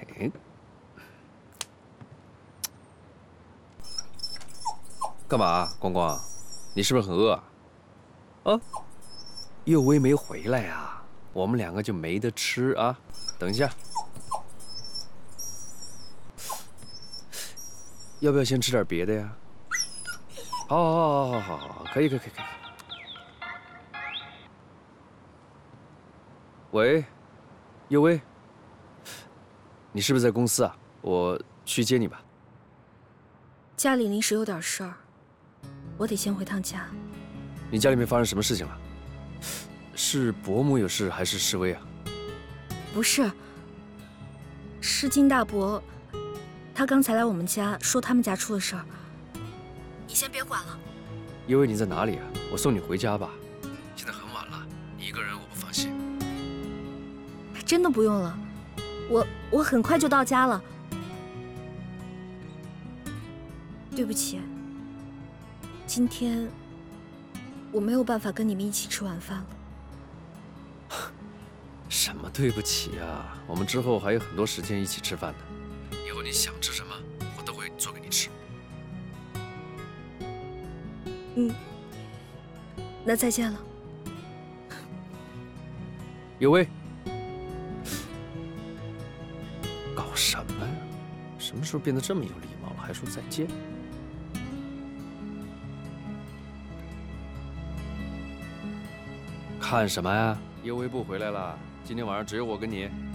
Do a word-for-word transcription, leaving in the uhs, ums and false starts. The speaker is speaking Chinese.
哎，干嘛，光光？你是不是很饿啊？啊，佑威没回来呀，我们两个就没得吃啊。等一下，要不要先吃点别的呀？好，好，好，好，好，好，可以，可以，可以，可以。喂，佑威，你是不是在公司啊？我去接你吧。 家里临时有点事儿，我得先回趟家。 你家里面发生什么事情了？是伯母有事，还是示威啊？ 不是，是金大伯，他刚才来我们家说他们家出了事儿。你先别管了。 佑威，你在哪里啊？我送你回家吧。现在很晚了，你一个人我不放心。 真的不用了，我我很快就到家了。对不起，今天我没有办法跟你们一起吃晚饭了。 什么对不起啊？我们之后还有很多时间一起吃饭的。以后你想吃什么，我都会做给你吃。 嗯，那再见了。 佑威，搞什么呀？什么时候变得这么有礼貌了，还说再见？看什么呀？佑威不回来了，今天晚上只有我跟你。